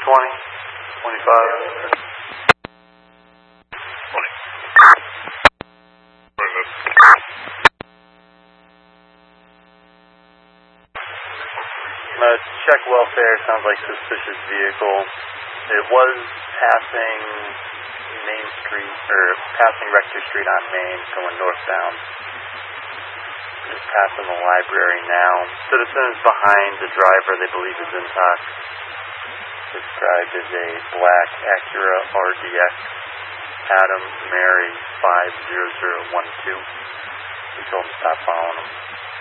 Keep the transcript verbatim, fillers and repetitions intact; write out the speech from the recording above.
twenty, twenty-five. twenty. Uh, check welfare, sounds like suspicious vehicle. It was passing Main Street, or passing Rector Street on Main, going northbound. Just passing the library now. Citizens behind the driver they believe is intox. Described as a black Acura R D X Adam Mary five zero zero one two. We told him to stop following him.